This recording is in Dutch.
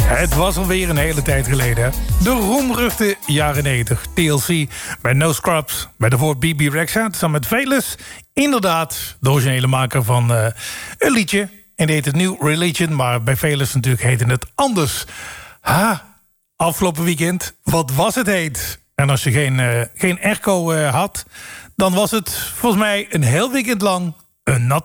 Het was alweer een hele tijd geleden. De roemruchte jaren 90. TLC met No Scrubs. Met daarvoor BB Rexha samen met Velus. Inderdaad, de originele maker van een liedje. En die heet het New Religion. Maar bij Velus natuurlijk heette het anders. Afgelopen weekend, wat was het heet. En als je geen airco had... dan was het volgens mij een heel weekend lang een natte